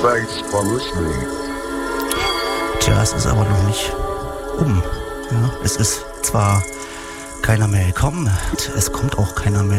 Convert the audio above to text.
Thanks for listening. Tja, es ist aber noch nicht um. Ja, es ist zwar keiner mehr gekommen, es kommt auch keiner mehr.